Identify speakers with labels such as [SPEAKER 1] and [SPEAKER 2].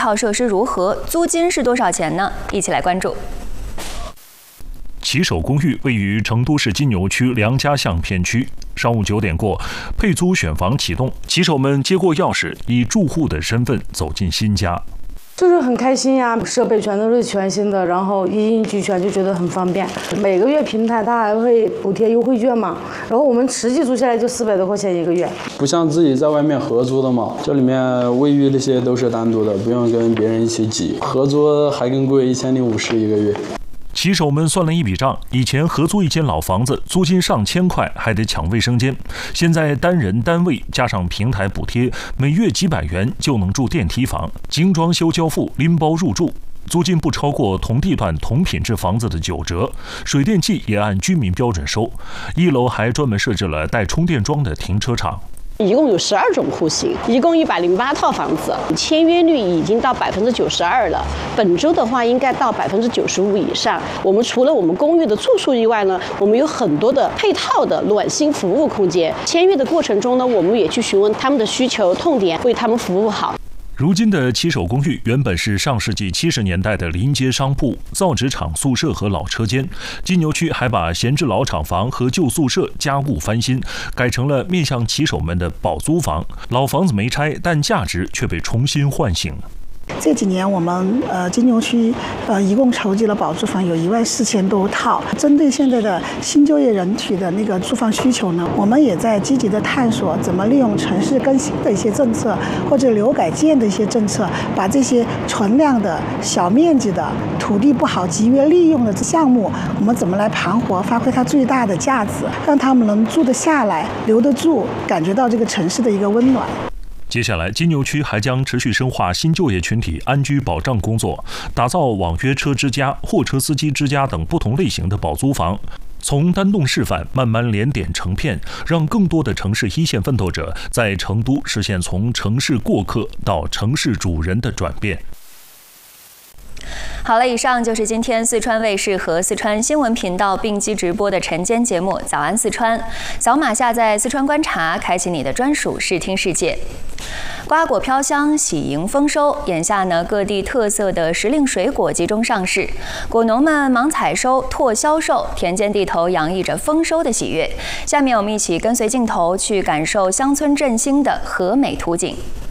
[SPEAKER 1] 套设施如何？租金是多少钱呢？一起来关注。
[SPEAKER 2] 骑手公寓位于成都市金牛区梁家巷片区。上午9点过，配租选房启动，骑手们接过钥匙，以住户的身份走进新家。
[SPEAKER 3] 就是很开心呀，设备全都是全新的，然后一应俱全，就觉得很方便。每个月平台它还会补贴优惠券嘛，然后我们实际租下来就400多块钱一个月。
[SPEAKER 4] 不像自己在外面合租的嘛，这里面卫浴那些都是单独的，不用跟别人一起挤。合租还更贵，1050一个月。
[SPEAKER 2] 骑手们算了一笔账，以前合租一间老房子，租金上千块，还得抢卫生间。现在单人单卫加上平台补贴，每月几百元就能住电梯房，精装修交付，拎包入住。租金不超过同地段同品质房子的9折，水电气也按居民标准收。1楼还专门设置了带充电桩的停车场。
[SPEAKER 5] 一共有12种户型，一共108套房子，签约率已经到92%了。本周的话，应该到95%以上。我们除了我们公寓的住宿以外呢，我们有很多的配套的暖心服务空间。签约的过程中呢，我们也去询问他们的需求痛点，为他们服务好。
[SPEAKER 2] 如今的骑手公寓原本是上世纪70年代的临街商铺、造纸厂宿舍和老车间。金牛区还把闲置老厂房和旧宿舍加固翻新，改成了面向骑手们的保租房。老房子没拆，但价值却被重新唤醒。
[SPEAKER 6] 这几年我们金牛区一共筹集了保租房有14000多套。针对现在的新就业人群的那个住房需求呢，我们也在积极的探索怎么利用城市更新的一些政策或者楼改建的一些政策，把这些存量的小面积的土地不好集约利用的项目，我们怎么来盘活，发挥它最大的价值，让他们能住得下来、留得住，感觉到这个城市的一个温暖。
[SPEAKER 2] 接下来，金牛区还将持续深化新就业群体安居保障工作，打造网约车之家、货车司机之家等不同类型的保租房，从单栋示范慢慢连点成片，让更多的城市一线奋斗者在成都实现从城市过客到城市主人的转变。
[SPEAKER 1] 好了，以上就是今天四川卫视和四川新闻频道并机直播的晨间节目《早安四川》。扫码下载四川观察，开启你的专属视听世界。瓜果飘香，喜迎丰收。眼下呢，各地特色的时令水果集中上市，果农们忙采收、拓销售，田间地头洋溢着丰收的喜悦。下面我们一起跟随镜头去感受乡村振兴的和美图景。